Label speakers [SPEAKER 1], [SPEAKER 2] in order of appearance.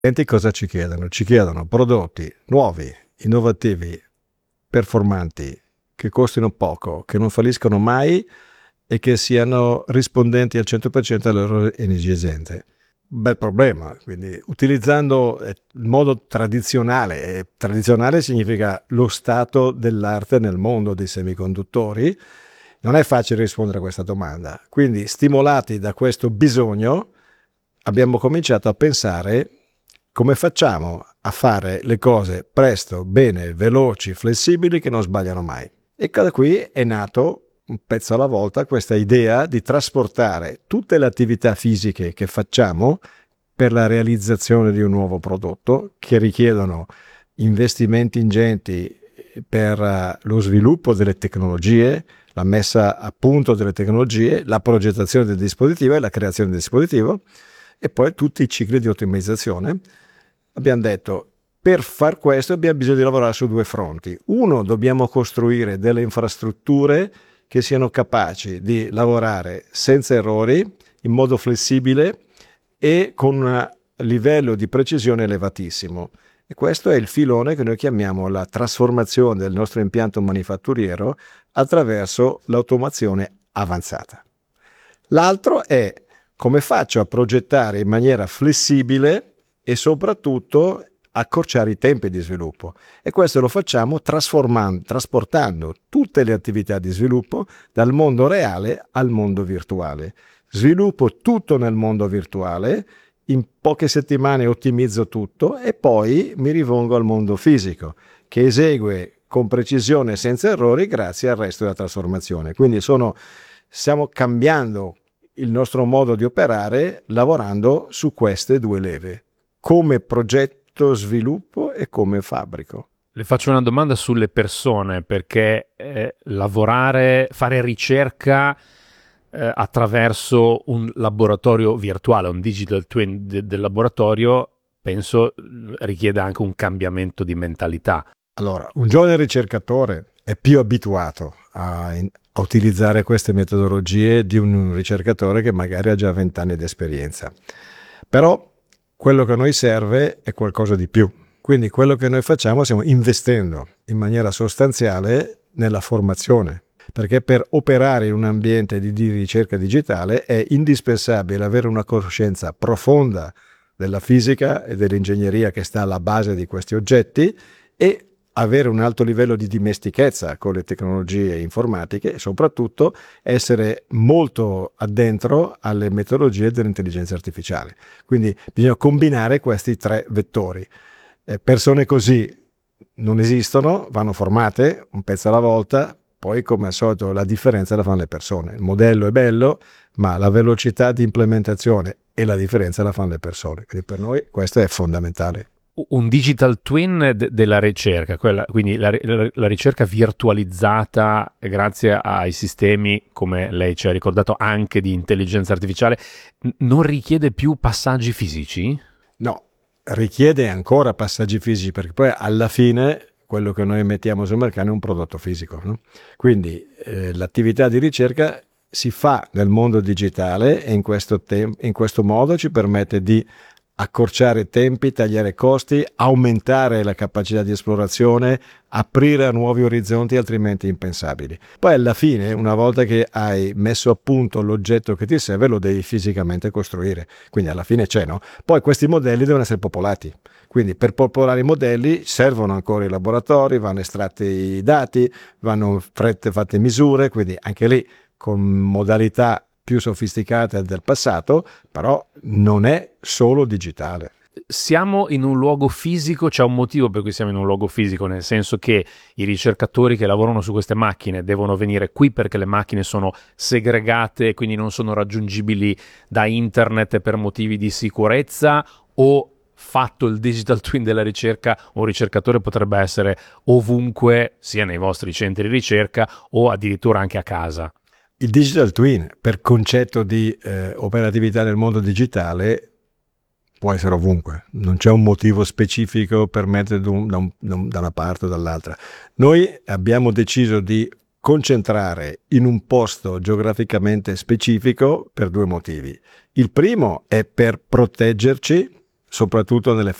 [SPEAKER 1] clienti cosa ci chiedono? Ci chiedono prodotti nuovi, innovativi, performanti, che costino poco, che non falliscono mai e che siano rispondenti al 100% alle loro esigenze. Bel problema, quindi utilizzando il modo tradizionale, e tradizionale significa lo stato dell'arte nel mondo dei semiconduttori, non è facile rispondere a questa domanda. Quindi, stimolati da questo bisogno, abbiamo cominciato a pensare come facciamo a fare le cose presto, bene, veloci, flessibili, che non sbagliano mai. E da qui è nato, un pezzo alla volta, questa idea di trasportare tutte le attività fisiche che facciamo per la realizzazione di un nuovo prodotto, che richiedono investimenti ingenti per lo sviluppo delle tecnologie, la messa a punto delle tecnologie, la progettazione del dispositivo e la creazione del dispositivo, e poi tutti i cicli di ottimizzazione. Abbiamo detto, per far questo abbiamo bisogno di lavorare su due fronti. Uno, dobbiamo costruire delle infrastrutture che siano capaci di lavorare senza errori, in modo flessibile e con un livello di precisione elevatissimo. E questo è il filone che noi chiamiamo la trasformazione del nostro impianto manifatturiero attraverso l'automazione avanzata. L'altro è come faccio a progettare in maniera flessibile e soprattutto accorciare i tempi di sviluppo. E questo lo facciamo trasportando tutte le attività di sviluppo dal mondo reale al mondo virtuale. Sviluppo tutto nel mondo virtuale, in poche settimane ottimizzo tutto e poi mi rivolgo al mondo fisico, che esegue con precisione e senza errori grazie al resto della trasformazione. Quindi stiamo cambiando il nostro modo di operare lavorando su queste due leve, come progetto, sviluppo e come fabbrico.
[SPEAKER 2] Le faccio una domanda sulle persone, perché lavorare, fare ricerca attraverso un laboratorio virtuale, un digital twin del laboratorio, penso richieda anche un cambiamento di mentalità.
[SPEAKER 1] Allora, un giovane ricercatore è più abituato a utilizzare queste metodologie di un ricercatore che magari ha già 20 anni di esperienza. Però quello che a noi serve è qualcosa di più. Quindi quello che noi facciamo, stiamo investendo in maniera sostanziale nella formazione, perché per operare in un ambiente di ricerca digitale è indispensabile avere una conoscenza profonda della fisica e dell'ingegneria che sta alla base di questi oggetti e avere un alto livello di dimestichezza con le tecnologie informatiche e soprattutto essere molto addentro alle metodologie dell'intelligenza artificiale. Quindi bisogna combinare questi tre vettori. Persone così non esistono, vanno formate un pezzo alla volta, poi come al solito la differenza la fanno le persone. Il modello è bello, ma la velocità di implementazione e la differenza la fanno le persone. Quindi per noi questo è fondamentale.
[SPEAKER 2] Un digital twin della ricerca, quindi la ricerca virtualizzata grazie ai sistemi, come lei ci ha ricordato, anche di intelligenza artificiale, non richiede più passaggi fisici?
[SPEAKER 1] No, richiede ancora passaggi fisici, perché poi alla fine quello che noi mettiamo sul mercato è un prodotto fisico, no? Quindi l'attività di ricerca si fa nel mondo digitale e in questo modo ci permette di accorciare tempi, tagliare costi, aumentare la capacità di esplorazione, aprire a nuovi orizzonti altrimenti impensabili. Poi alla fine, una volta che hai messo a punto l'oggetto che ti serve, lo devi fisicamente costruire. Quindi alla fine c'è, no? Poi questi modelli devono essere popolati. Quindi per popolare i modelli servono ancora i laboratori, vanno estratti i dati, vanno fatte misure, quindi anche lì con modalità più sofisticate del passato, però non è solo digitale.
[SPEAKER 2] Siamo in un luogo fisico, c'è un motivo per cui siamo in un luogo fisico, nel senso che i ricercatori che lavorano su queste macchine devono venire qui perché le macchine sono segregate e quindi non sono raggiungibili da internet per motivi di sicurezza, o fatto il digital twin della ricerca, un ricercatore potrebbe essere ovunque, sia nei vostri centri di ricerca o addirittura anche a casa?
[SPEAKER 1] Il digital twin, per concetto di operatività nel mondo digitale, può essere ovunque. Non c'è un motivo specifico per mettere da una parte o dall'altra. Noi abbiamo deciso di concentrare in un posto geograficamente specifico per due motivi. Il primo è per proteggerci soprattutto nelle